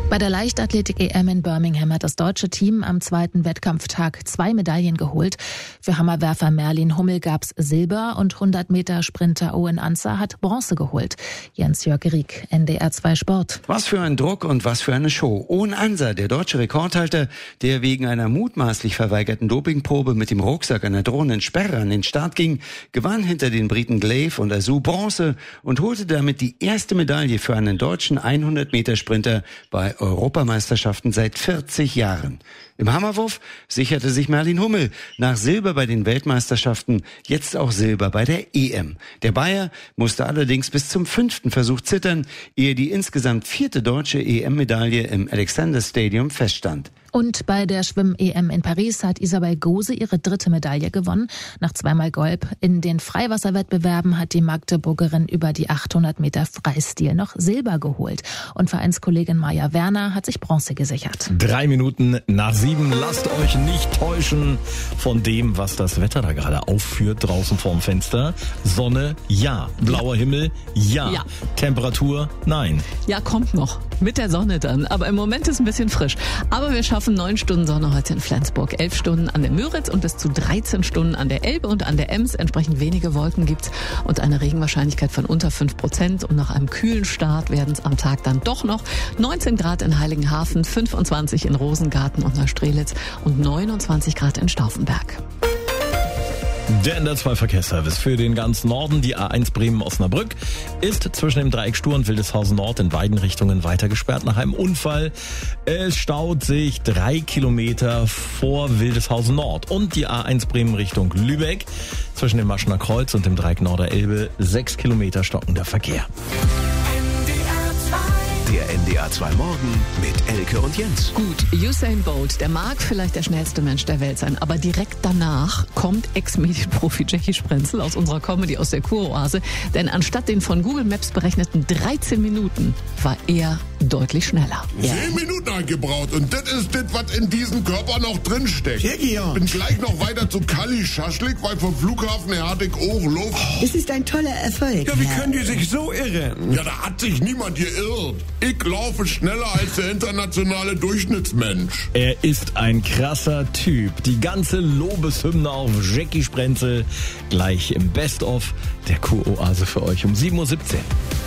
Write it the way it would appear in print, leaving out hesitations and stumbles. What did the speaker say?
Bei der Leichtathletik-EM in Birmingham hat das deutsche Team am zweiten Wettkampftag 2 Medaillen geholt. Für Hammerwerfer Merlin Hummel gab's Silber und 100-Meter-Sprinter Owen Anzer hat Bronze geholt. Jens-Jörg Rieck, NDR 2 Sport. Was für ein Druck und was für eine Show. Owen Anzer, der deutsche Rekordhalter, der wegen einer mutmaßlich verweigerten Dopingprobe mit dem Rucksack einer drohenden Sperre an den Start ging, gewann hinter den Briten Glaive und Azu Bronze und holte damit die erste Medaille für einen deutschen 100-Meter-Sprinter bei Europameisterschaften seit 40 Jahren. Im Hammerwurf sicherte sich Merlin Hummel nach Silber bei den Weltmeisterschaften jetzt auch Silber bei der EM. Der Bayer musste allerdings bis zum 5. Versuch zittern, ehe die insgesamt 4. deutsche EM-Medaille im Alexander Stadium feststand. Und bei der Schwimm-EM in Paris hat Isabel Gose ihre 3. Medaille gewonnen. Nach 2-mal Gold in den Freiwasserwettbewerben hat die Magdeburgerin über die 800 Meter Freistil noch Silber geholt. Und Vereinskollegin Maja Werner hat sich Bronze gesichert. 3 Minuten nach 7. Lasst euch nicht täuschen von dem, was das Wetter da gerade aufführt draußen vorm Fenster. Sonne, ja. Blauer Himmel, ja. Temperatur, nein. Ja, kommt noch. Mit der Sonne dann. Aber im Moment ist ein bisschen frisch. Aber wir schaffen 9 Stunden Sonne heute in Flensburg, 11 Stunden an der Müritz und bis zu 13 Stunden an der Elbe und an der Ems. Entsprechend wenige Wolken gibt's und eine Regenwahrscheinlichkeit von unter 5%. Und nach einem kühlen Start werden es am Tag dann doch noch 19 Grad in Heiligenhafen, 25 in Rosengarten und Neustrelitz und 29 Grad in Stauffenberg. Der NDR 2 Verkehrsservice für den ganzen Norden. Die A1 Bremen-Osnabrück ist zwischen dem Dreieck Stur und Wildeshausen Nord in beiden Richtungen weiter gesperrt nach einem Unfall. Es staut sich 3 Kilometer vor Wildeshausen Nord. Und die A1 Bremen Richtung Lübeck zwischen dem Maschener Kreuz und dem Dreieck Norderelbe 6 Kilometer stockender Verkehr. Der NDR 2 Morgen mit Elke und Jens. Gut, Usain Bolt, der mag vielleicht der schnellste Mensch der Welt sein, aber direkt danach kommt Ex-Medienprofi Jackie Sprenzel aus unserer Comedy aus der Kuroase, denn anstatt den von Google Maps berechneten 13 Minuten war er deutlich schneller. 10 Minuten eingebraut und das ist das, was in diesem Körper noch drinsteckt. Bin gleich noch weiter zu Kalli Schaschlik, weil vom Flughafen her hatte ich auch Luft. Es ist ein toller Erfolg. Ja, wie können die sich so irren? Ja, da hat sich niemand geirrt. Ich laufe schneller als der internationale Durchschnittsmensch. Er ist ein krasser Typ. Die ganze Lobeshymne auf Jackie Sprenzel gleich im Best-of der Kuroase für euch um 7:17 Uhr.